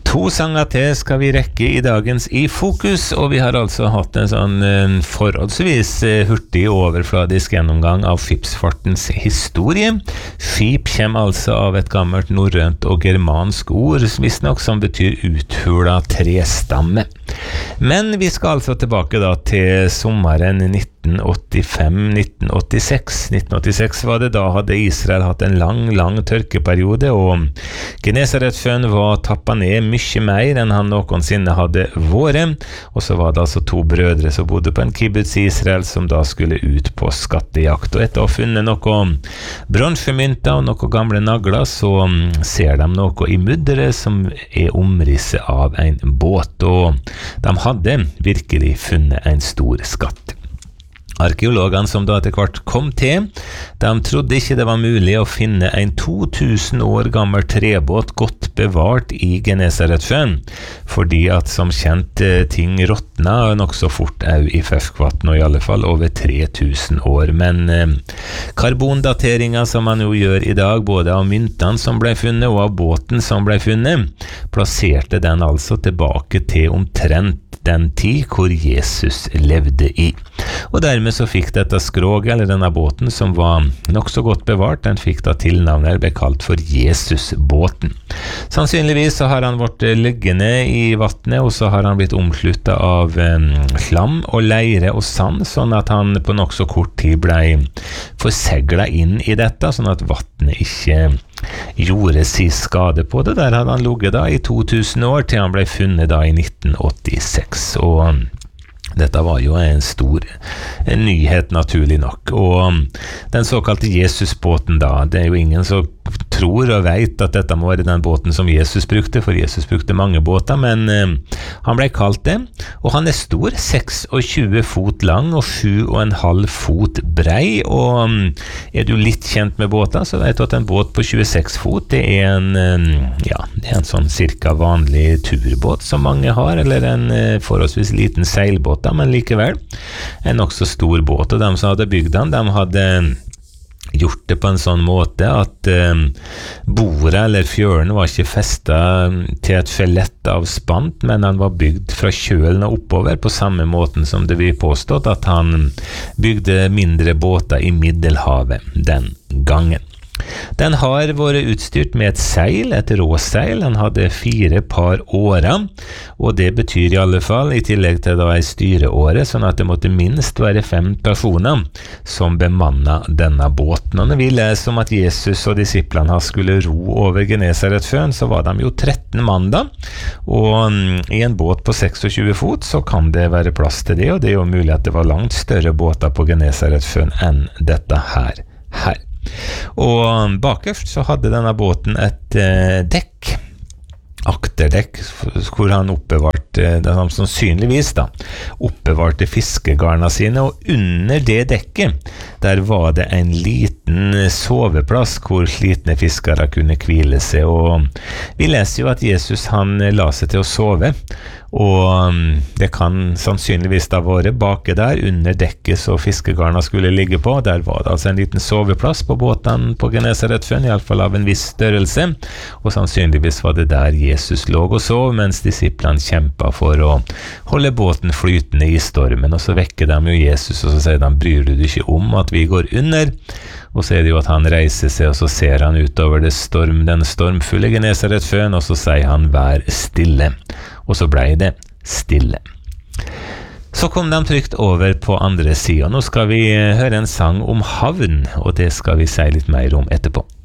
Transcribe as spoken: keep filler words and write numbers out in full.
To sanger til skal vi rekke i dagens I Fokus, og vi har altså hatt en sånn eh, forholdsvis eh, hurtig overfladisk gjennomgang av skipsfartens historie. Skip kommer altså av et gammelt norrønt og germansk ord, visstnok som betyr uthula trestamme. Men vi skal altså tilbake da til sommeren nitten åttifem nitten åttiseks. nitten åttiseks var det, da hadde Israel hatt en lang, lang tørkeperiode, og Genesaretsjøen var tappet ned mye mer enn han noensinne hadde vært, og så var det altså to brødre som bodde på en kibbutz i Israel som da skulle ut på skattejakt, og etter å ha funnet noe bronsemynter og noe gamle nagler, så ser de noe i mudderet som er omrisset av en båt, og de hadde virkelig funnet en stor skatt. Arkeologene som da etter hvert kom til, de trodde ikke det var mulig å finne en to tusen år gammel trebåt godt bevart i Genesaretsjøen, fordi at som kjent ting råtna nok så fort au i ferskvann, og i alle fall over tre tusen år. Men eh, karbondateringa som man jo gjør i dag, både av myntene som ble funnet og av båten som ble funnet, plasserte den altså tilbake til omtrent den tid hvor Jesus levde i. Og dermed så fikk dette skroget, eller denne båten som var nok så godt bevart, den fikk da tilnavnet ble kalt for Jesusbåten. Sannsynligvis så har han vært liggende i vattnet, og så har han blitt omsluttet av um, slam og leire og sand, sånn at han på nok så kort tid ble forseglet inn i dette, sånn at vattnet ikke gjorde sin skade på det. Der hadde han ligget da i to tusen år, til han ble funnet da i nitten åttiseks, og dette var jo en stor en nyhet naturlig nok, og den såkalte Jesusbåten da, det er jo ingen som tror og vet at dette må være den båten som Jesus brukte, for Jesus brukte mange båter, men eh, han ble kalt det, og han er stor, tjueseks fot lang og sju og en halv fot brei, og um, er du litt kjent med båter, så vet du at en båt på tjueseks fot, det er en, um, ja, det er en sånn cirka vanlig turbåt som mange har, eller en uh, forholdsvis liten seilbåt, da, men likevel en også stor båt, og de som hadde bygd den, de hadde gjort det på en sånn måte at eh, bordet eller fjøren var ikke festet til et skjelett av spant, men han var bygd fra kjølen og oppover, på samme måten som det blir påstått at han bygde mindre båter i Middelhavet den gangen. Den har vært utstyrt med et seil, et råseil. Den hadde fire par årer, og det betyr i alle fall, i tillegg til da en styreåre, sånn at det måtte minst være fem personer som bemannet denne båten. Og når vi leser om at Jesus og disiplene skulle ro over Genesaretsjøen, så var de jo tretten mann da, og um, i en båt på tjueseks fot så kan det være plass til det, og det er jo mulig at det var langt større båter på Genesaretsjøen enn dette her. her. Og bakerst så hadde denne båten et eh, dekk, akterdekk, hvor han oppbevarte, det er sannsynligvis da, oppbevarte fiskegarna sine, og under det dekket, der var det en liten soveplass hvor slitne fiskere kunne hvile seg, og vi leser jo at Jesus han la seg til å sove, og det kan sannsynligvis da være bake der under dekket så fiskegarna skulle ligge på. Der var det altså en liten soveplass på båten på Genesaretsjøen, i alle fall av en viss størrelse, og sannsynligvis var det der Jesus lå og sov, mens disiplene kjempet for å holde båten flytende i stormen, og så vekker de jo Jesus, og så sier de, bryr du deg ikke om at vi går under? Og så er det jo at han reiser seg, og så ser han utover det storm, den stormfulle Genesaretsjøen, og så sier han, vær stille. Og så ble det stille. Så kom de trygt over på andre siden. Nå skal vi høre en sang om havn, og det skal vi si litt mer om etterpå.